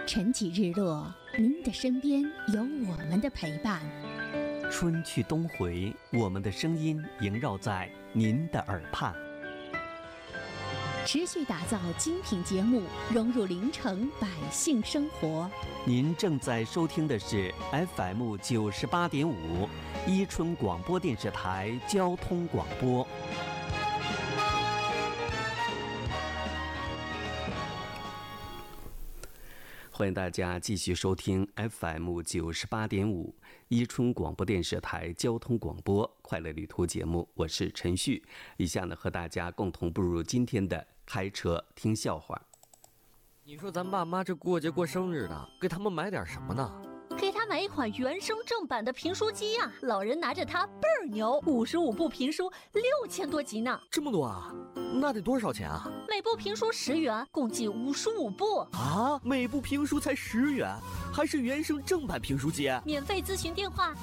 晨起日落，您的身边有我们的陪伴。 春去冬回，我们的声音萦绕在您的耳畔。 持续打造精品节目，融入临城百姓生活。 您正在收听的是 FM 98.5伊春广播电视台交通广播。欢迎大家继续收听 FM 98.5伊春广播电视台交通广播快乐旅途节目，我是陈旭。以下呢，和大家共同步入今天的开车听笑话。 你说咱爸妈这过节过生日的，给他们买点什么呢？ 给他买一款原声正版的评书机呀，老人拿着它倍儿牛，55部评书6000多集呢。 这么多啊？那得多少钱啊？ 每部评书10元，共计55部啊！每部评书才10元，还是原声正版评书机。 免费咨询电话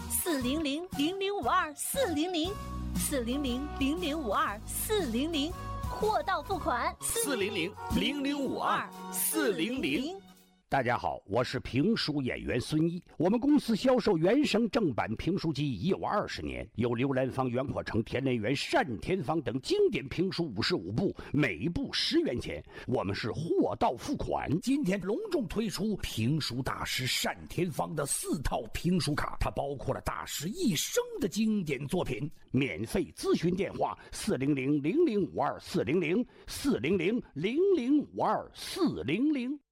400-0052-400，400-0052-400，货到付款 400-0052-400。 大家好，我是评书演员孙一。我们公司销售原声正版评书机已有20年，有刘兰芳、袁阔成、田连元、单田芳等经典评书55部，每部10元钱。我们是货到付款。今天隆重推出评书大师单田芳的4套评书卡，它包括了大师一生的经典作品。免费咨询电话400-0052-400，400-0052-400。